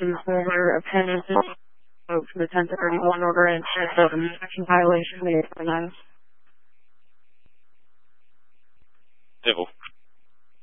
to holder appended to the 1031 order and check the action violation made for them.